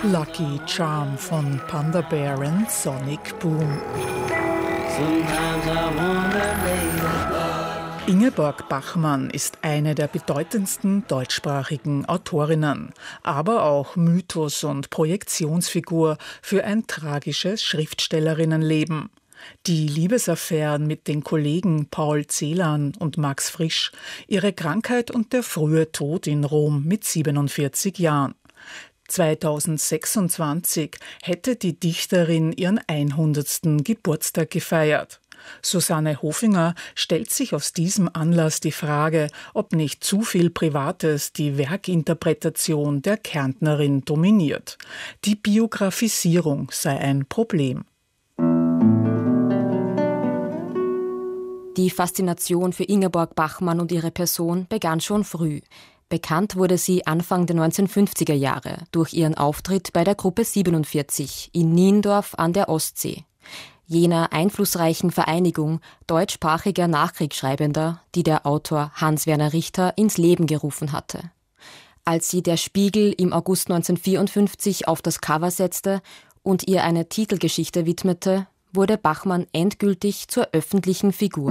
Lucky Charm von Panda Bear und Sonic Boom. Ingeborg Bachmann ist eine der bedeutendsten deutschsprachigen Autorinnen, aber auch Mythos- und Projektionsfigur für ein tragisches Schriftstellerinnenleben. Die Liebesaffären mit den Kollegen Paul Celan und Max Frisch, ihre Krankheit und der frühe Tod in Rom mit 47 Jahren. 2026 hätte die Dichterin ihren 100. Geburtstag gefeiert. Susanne Hofinger stellt sich aus diesem Anlass die Frage, ob nicht zu viel Privates die Werkinterpretation der Kärntnerin dominiert. Die Biografisierung sei ein Problem. Die Faszination für Ingeborg Bachmann und ihre Person begann schon früh. Bekannt wurde sie Anfang der 1950er Jahre durch ihren Auftritt bei der Gruppe 47 in Niendorf an der Ostsee. Jener einflussreichen Vereinigung deutschsprachiger Nachkriegsschreibender, die der Autor Hans-Werner Richter ins Leben gerufen hatte. Als sie der Spiegel im August 1954 auf das Cover setzte und ihr eine Titelgeschichte widmete, wurde Bachmann endgültig zur öffentlichen Figur.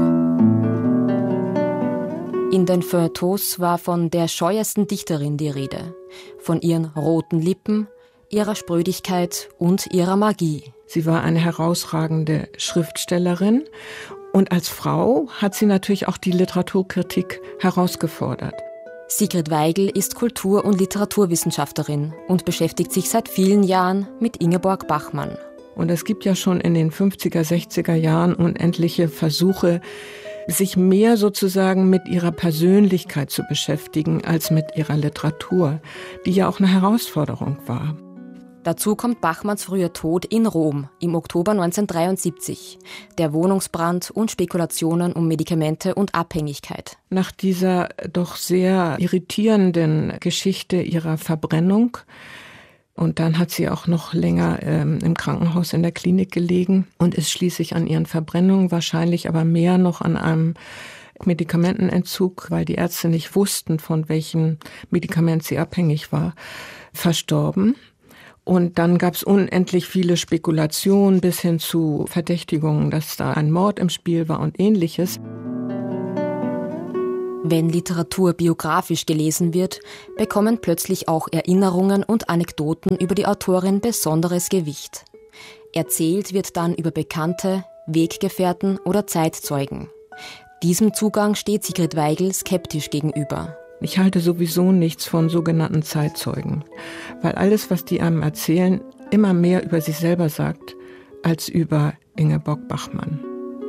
In den Feuilletons war von der scheuesten Dichterin die Rede, von ihren roten Lippen, ihrer Sprödigkeit und ihrer Magie. Sie war eine herausragende Schriftstellerin und als Frau hat sie natürlich auch die Literaturkritik herausgefordert. Sigrid Weigel ist Kultur- und Literaturwissenschaftlerin und beschäftigt sich seit vielen Jahren mit Ingeborg Bachmann. Und es gibt ja schon in den 50er, 60er Jahren unendliche Versuche, sich mehr sozusagen mit ihrer Persönlichkeit zu beschäftigen als mit ihrer Literatur, die ja auch eine Herausforderung war. Dazu kommt Bachmanns früher Tod in Rom im Oktober 1973, der Wohnungsbrand und Spekulationen um Medikamente und Abhängigkeit. Nach dieser doch sehr irritierenden Geschichte ihrer Verbrennung, und dann hat sie auch noch länger im Krankenhaus in der Klinik gelegen und ist schließlich an ihren Verbrennungen, wahrscheinlich aber mehr noch an einem Medikamentenentzug, weil die Ärzte nicht wussten, von welchem Medikament sie abhängig war, verstorben. Und dann gab es unendlich viele Spekulationen bis hin zu Verdächtigungen, dass da ein Mord im Spiel war und Ähnliches. Wenn Literatur biografisch gelesen wird, bekommen plötzlich auch Erinnerungen und Anekdoten über die Autorin besonderes Gewicht. Erzählt wird dann über Bekannte, Weggefährten oder Zeitzeugen. Diesem Zugang steht Sigrid Weigel skeptisch gegenüber. Ich halte sowieso nichts von sogenannten Zeitzeugen, weil alles, was die einem erzählen, immer mehr über sich selber sagt, als über Ingeborg Bachmann.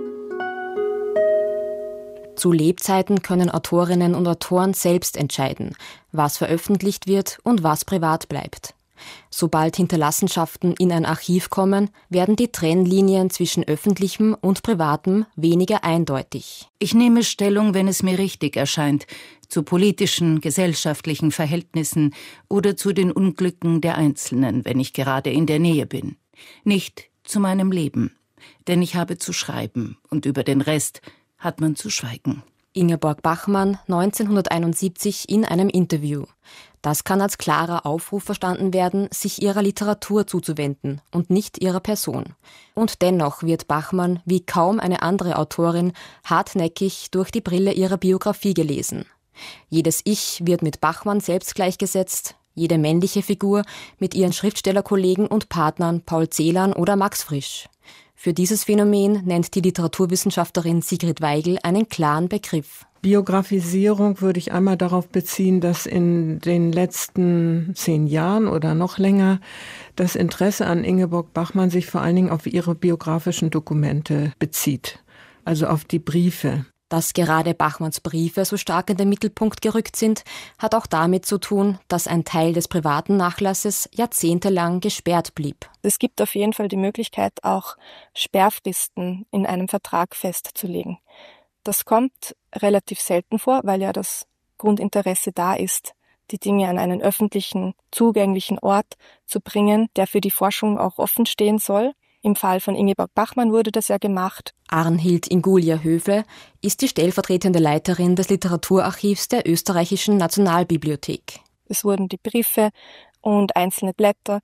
Zu Lebzeiten können Autorinnen und Autoren selbst entscheiden, was veröffentlicht wird und was privat bleibt. Sobald Hinterlassenschaften in ein Archiv kommen, werden die Trennlinien zwischen öffentlichem und privatem weniger eindeutig. Ich nehme Stellung, wenn es mir richtig erscheint, zu politischen, gesellschaftlichen Verhältnissen oder zu den Unglücken der Einzelnen, wenn ich gerade in der Nähe bin. Nicht zu meinem Leben, denn ich habe zu schreiben und über den Rest hat man zu schweigen. Ingeborg Bachmann 1971 in einem Interview. Das kann als klarer Aufruf verstanden werden, sich ihrer Literatur zuzuwenden und nicht ihrer Person. Und dennoch wird Bachmann, wie kaum eine andere Autorin, hartnäckig durch die Brille ihrer Biografie gelesen. Jedes Ich wird mit Bachmann selbst gleichgesetzt, jede männliche Figur mit ihren Schriftstellerkollegen und Partnern Paul Celan oder Max Frisch. Für dieses Phänomen nennt die Literaturwissenschaftlerin Sigrid Weigel einen klaren Begriff. Biografisierung würde ich einmal darauf beziehen, dass in den letzten 10 Jahren oder noch länger das Interesse an Ingeborg Bachmann sich vor allen Dingen auf ihre biografischen Dokumente bezieht, also auf die Briefe. Dass gerade Bachmanns Briefe so stark in den Mittelpunkt gerückt sind, hat auch damit zu tun, dass ein Teil des privaten Nachlasses jahrzehntelang gesperrt blieb. Es gibt auf jeden Fall die Möglichkeit, auch Sperrfristen in einem Vertrag festzulegen. Das kommt relativ selten vor, weil ja das Grundinteresse da ist, die Dinge an einen öffentlichen, zugänglichen Ort zu bringen, der für die Forschung auch offen stehen soll. Im Fall von Ingeborg Bachmann wurde das ja gemacht. Arnhild Ingulia Höfle ist die stellvertretende Leiterin des Literaturarchivs der Österreichischen Nationalbibliothek. Es wurden die Briefe und einzelne Blätter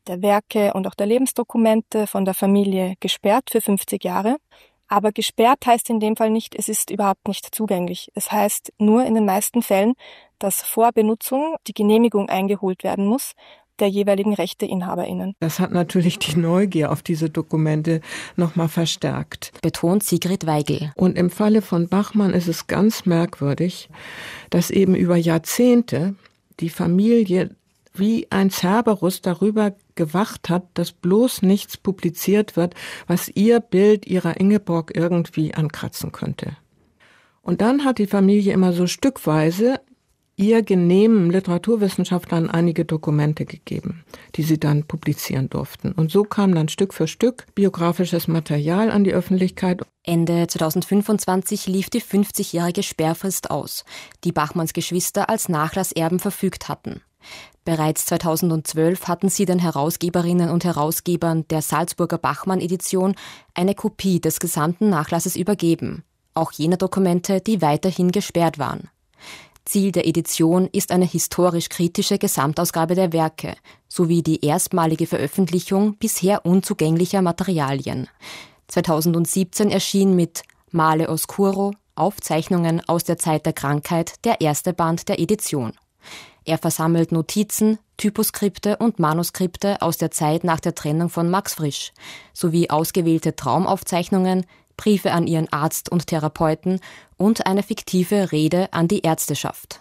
der Werke und auch der Lebensdokumente von der Familie gesperrt für 50 Jahre. Aber gesperrt heißt in dem Fall nicht, es ist überhaupt nicht zugänglich. Es heißt nur in den meisten Fällen, dass vor Benutzung die Genehmigung eingeholt werden muss der jeweiligen RechteinhaberInnen. Das hat natürlich die Neugier auf diese Dokumente nochmal verstärkt, betont Sigrid Weigel. Und im Falle von Bachmann ist es ganz merkwürdig, dass eben über Jahrzehnte die Familie wie ein Cerberus darüber gewacht hat, dass bloß nichts publiziert wird, was ihr Bild ihrer Ingeborg irgendwie ankratzen könnte. Und dann hat die Familie immer so stückweise ihr genehmen Literaturwissenschaftlern einige Dokumente gegeben, die sie dann publizieren durften. Und so kam dann Stück für Stück biografisches Material an die Öffentlichkeit. Ende 2025 lief die 50-jährige Sperrfrist aus, die Bachmanns Geschwister als Nachlasserben verfügt hatten. Bereits 2012 hatten sie den Herausgeberinnen und Herausgebern der Salzburger Bachmann-Edition eine Kopie des gesamten Nachlasses übergeben, auch jener Dokumente, die weiterhin gesperrt waren. Ziel der Edition ist eine historisch-kritische Gesamtausgabe der Werke sowie die erstmalige Veröffentlichung bisher unzugänglicher Materialien. 2017 erschien mit Male Oscuro, Aufzeichnungen aus der Zeit der Krankheit, der erste Band der Edition. Er versammelt Notizen, Typoskripte und Manuskripte aus der Zeit nach der Trennung von Max Frisch sowie ausgewählte Traumaufzeichnungen, Briefe an ihren Arzt und Therapeuten und eine fiktive Rede an die Ärzteschaft.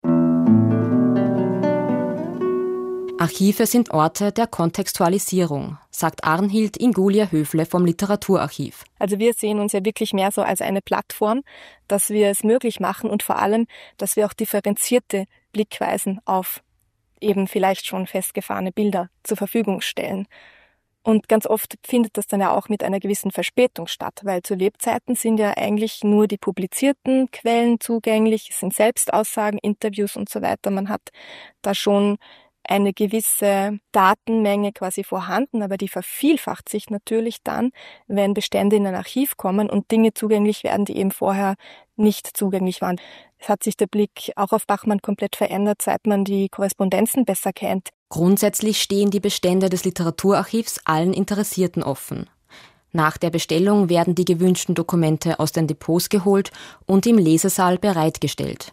Archive sind Orte der Kontextualisierung, sagt Arnhild Ingulia Höfle vom Literaturarchiv. Also wir sehen uns ja wirklich mehr so als eine Plattform, dass wir es möglich machen und vor allem, dass wir auch differenzierte Blickweisen auf eben vielleicht schon festgefahrene Bilder zur Verfügung stellen. Und ganz oft findet das dann ja auch mit einer gewissen Verspätung statt, weil zu Lebzeiten sind ja eigentlich nur die publizierten Quellen zugänglich, es sind Selbstaussagen, Interviews und so weiter. Man hat da schon eine gewisse Datenmenge quasi vorhanden, aber die vervielfacht sich natürlich dann, wenn Bestände in ein Archiv kommen und Dinge zugänglich werden, die eben vorher nicht zugänglich waren. Es hat sich der Blick auch auf Bachmann komplett verändert, seit man die Korrespondenzen besser kennt. Grundsätzlich stehen die Bestände des Literaturarchivs allen Interessierten offen. Nach der Bestellung werden die gewünschten Dokumente aus den Depots geholt und im Lesesaal bereitgestellt.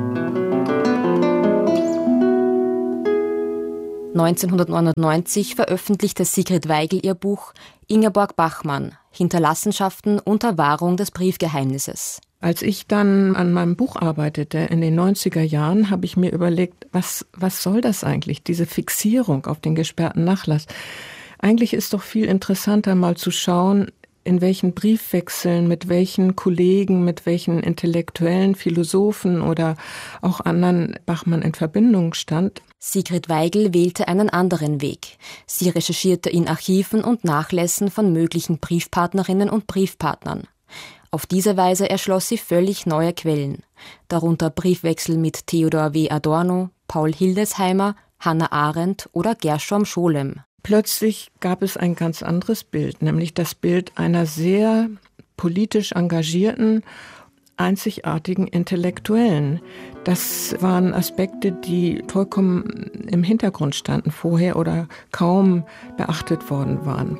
1999 veröffentlichte Sigrid Weigel ihr Buch Ingeborg Bachmann – Hinterlassenschaften unter Wahrung des Briefgeheimnisses. Als ich dann an meinem Buch arbeitete in den 90er Jahren, habe ich mir überlegt, was soll das eigentlich, diese Fixierung auf den gesperrten Nachlass? Eigentlich ist doch viel interessanter, mal zu schauen, in welchen Briefwechseln, mit welchen Kollegen, mit welchen intellektuellen Philosophen oder auch anderen Bachmann in Verbindung stand. Sigrid Weigel wählte einen anderen Weg. Sie recherchierte in Archiven und Nachlässen von möglichen Briefpartnerinnen und Briefpartnern. Auf diese Weise erschloss sie völlig neue Quellen, darunter Briefwechsel mit Theodor W. Adorno, Paul Hildesheimer, Hannah Arendt oder Gershom Scholem. Plötzlich gab es ein ganz anderes Bild, nämlich das Bild einer sehr politisch engagierten, einzigartigen Intellektuellen. Das waren Aspekte, die vollkommen im Hintergrund standen vorher oder kaum beachtet worden waren.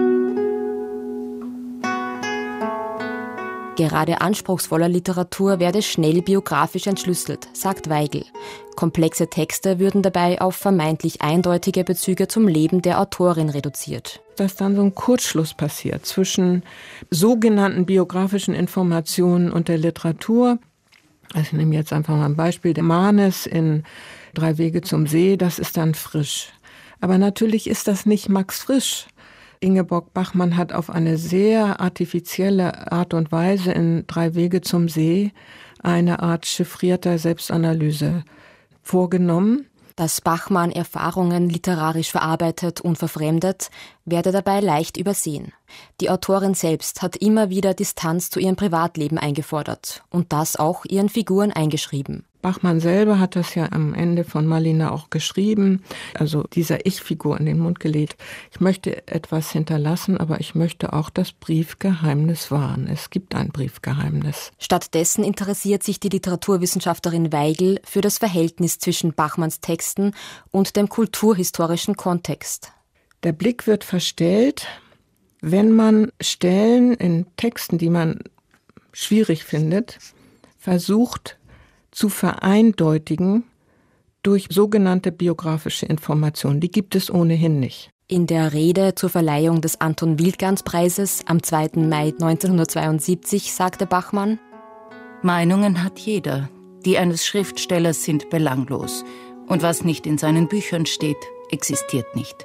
Gerade anspruchsvoller Literatur werde schnell biografisch entschlüsselt, sagt Weigel. Komplexe Texte würden dabei auf vermeintlich eindeutige Bezüge zum Leben der Autorin reduziert. Dass dann so ein Kurzschluss passiert zwischen sogenannten biografischen Informationen und der Literatur. Also ich nehme jetzt einfach mal ein Beispiel. Der Manes in 3 Wege zum See, das ist dann Frisch. Aber natürlich ist das nicht Max Frisch. Ingeborg Bachmann hat auf eine sehr artifizielle Art und Weise in 3 Wege zum See eine Art chiffrierter Selbstanalyse vorgenommen. Dass Bachmann Erfahrungen literarisch verarbeitet und verfremdet, werde dabei leicht übersehen. Die Autorin selbst hat immer wieder Distanz zu ihrem Privatleben eingefordert und das auch ihren Figuren eingeschrieben. Bachmann selber hat das ja am Ende von Malina auch geschrieben, also dieser Ich-Figur in den Mund gelegt. Ich möchte etwas hinterlassen, aber ich möchte auch das Briefgeheimnis wahren. Es gibt ein Briefgeheimnis. Stattdessen interessiert sich die Literaturwissenschaftlerin Weigel für das Verhältnis zwischen Bachmanns Texten und dem kulturhistorischen Kontext. Der Blick wird verstellt, wenn man Stellen in Texten, die man schwierig findet, versucht zu vereindeutigen durch sogenannte biografische Informationen. Die gibt es ohnehin nicht. In der Rede zur Verleihung des Anton-Wildgans-Preises am 2. Mai 1972 sagte Bachmann: Meinungen hat jeder. Die eines Schriftstellers sind belanglos. Und was nicht in seinen Büchern steht, existiert nicht.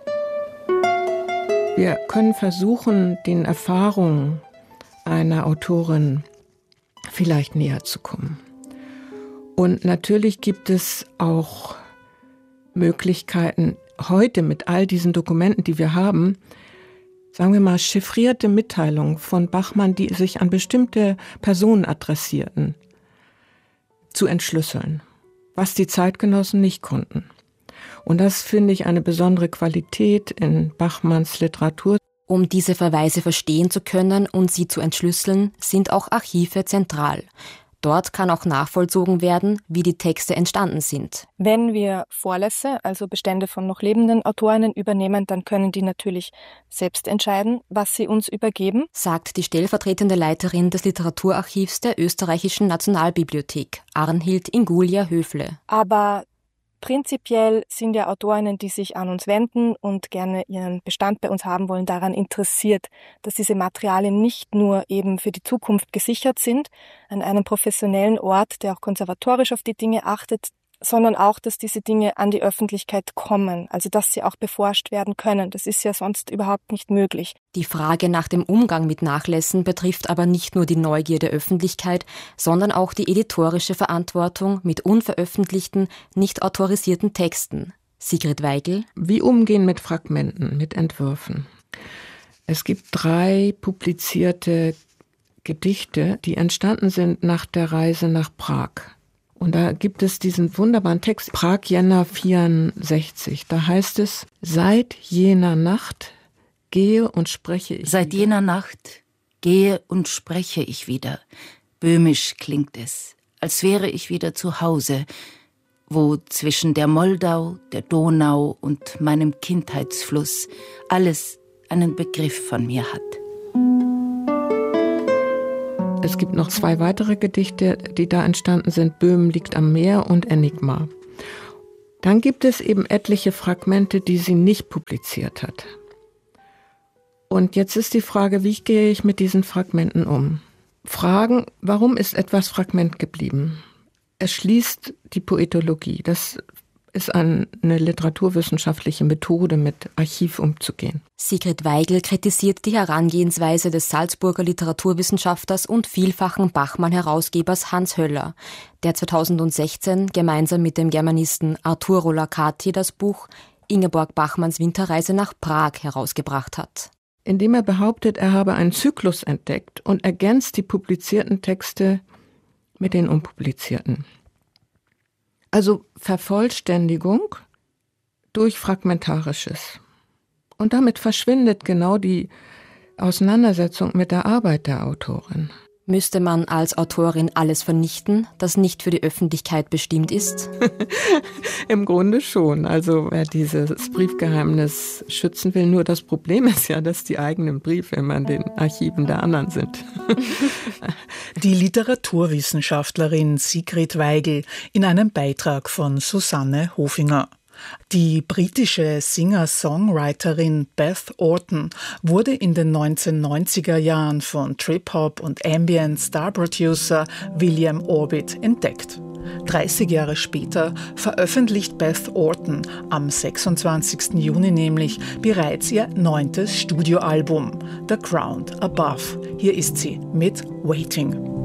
Wir können versuchen, den Erfahrungen einer Autorin vielleicht näher zu kommen. Und natürlich gibt es auch Möglichkeiten, heute mit all diesen Dokumenten, die wir haben, sagen wir mal, chiffrierte Mitteilungen von Bachmann, die sich an bestimmte Personen adressierten, zu entschlüsseln, was die Zeitgenossen nicht konnten. Und das finde ich eine besondere Qualität in Bachmanns Literatur. Um diese Verweise verstehen zu können und sie zu entschlüsseln, sind auch Archive zentral. Dort kann auch nachvollzogen werden, wie die Texte entstanden sind. Wenn wir Vorlässe, also Bestände von noch lebenden Autorinnen übernehmen, dann können die natürlich selbst entscheiden, was sie uns übergeben, sagt die stellvertretende Leiterin des Literaturarchivs der Österreichischen Nationalbibliothek, Arnhild Ingulia Höfle. Aber prinzipiell sind ja Autorinnen, die sich an uns wenden und gerne ihren Bestand bei uns haben wollen, daran interessiert, dass diese Materialien nicht nur eben für die Zukunft gesichert sind, an einem professionellen Ort, der auch konservatorisch auf die Dinge achtet, sondern auch, dass diese Dinge an die Öffentlichkeit kommen, also dass sie auch beforscht werden können. Das ist ja sonst überhaupt nicht möglich. Die Frage nach dem Umgang mit Nachlässen betrifft aber nicht nur die Neugier der Öffentlichkeit, sondern auch die editorische Verantwortung mit unveröffentlichten, nicht autorisierten Texten. Sigrid Weigel. Wie umgehen mit Fragmenten, mit Entwürfen? Es gibt 3 publizierte Gedichte, die entstanden sind nach der Reise nach Prag. Und da gibt es diesen wunderbaren Text, Prag, Jänner 64. Da heißt es: Seit jener Nacht gehe und spreche ich Seit wieder. jener Nacht gehe und spreche ich wieder. Böhmisch klingt es, als wäre ich wieder zu Hause, wo zwischen der Moldau, der Donau und meinem Kindheitsfluss alles einen Begriff von mir hat. Es gibt noch 2 weitere Gedichte, die da entstanden sind, Böhmen liegt am Meer und Enigma. Dann gibt es eben etliche Fragmente, die sie nicht publiziert hat. Und jetzt ist die Frage, wie gehe ich mit diesen Fragmenten um? Fragen, warum ist etwas Fragment geblieben? Es schließt die Poetologie. Das ist eine literaturwissenschaftliche Methode, mit Archiv umzugehen. Sigrid Weigel kritisiert die Herangehensweise des Salzburger Literaturwissenschaftlers und vielfachen Bachmann-Herausgebers Hans Höller, der 2016 gemeinsam mit dem Germanisten Arturo Lacati das Buch Ingeborg Bachmanns Winterreise nach Prag herausgebracht hat. Indem er behauptet, er habe einen Zyklus entdeckt und ergänzt die publizierten Texte mit den unpublizierten. Also Vervollständigung durch Fragmentarisches. Und damit verschwindet genau die Auseinandersetzung mit der Arbeit der Autorin. Müsste man als Autorin alles vernichten, das nicht für die Öffentlichkeit bestimmt ist? Im Grunde schon. Also wer dieses Briefgeheimnis schützen will, nur das Problem ist ja, dass die eigenen Briefe immer in den Archiven der anderen sind. Die Literaturwissenschaftlerin Sigrid Weigel in einem Beitrag von Susanne Hofinger. Die britische Singer-Songwriterin Beth Orton wurde in den 1990er Jahren von Trip-Hop und Ambient-Star-Producer William Orbit entdeckt. 30 Jahre später veröffentlicht Beth Orton am 26. Juni nämlich bereits ihr 9. Studioalbum, The Ground Above. Hier ist sie mit Waiting.